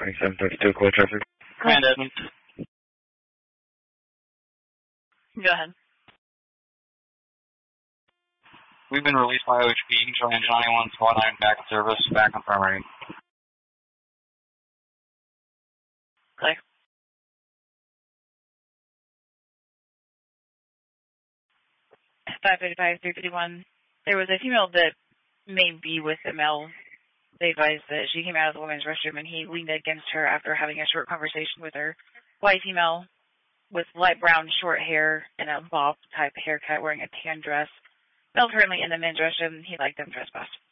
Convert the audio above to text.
2732 Court Traffic. Command Edmund. Go ahead. We've been released by OHP, showing Johnny 1, Squad 9 back in service, back infirmary. Clear. .555, 351. There was a female that may be with the male. They advised that she came out of the women's restroom and he leaned against her after having a short conversation with her. White female with light brown short hair and a bob type haircut, wearing a tan dress. Male currently in the men's restroom. He'd like them trespassed.